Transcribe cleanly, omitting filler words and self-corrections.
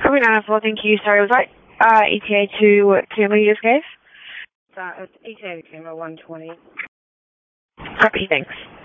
Copy 904, thank you. Sorry, was that ETA to what terminal you just gave? It's ETA to terminal 120. Copy, thanks.